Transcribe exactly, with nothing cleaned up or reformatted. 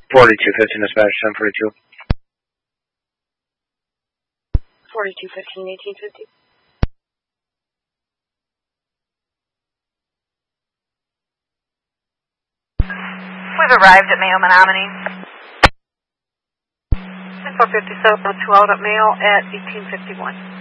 forty-two fifteen dispatch, ten forty-two. forty-two fifteen, eighteen fifty. We've arrived at Mayo Menominee. four fifty-seven oh two out at Mayo at eighteen fifty-one.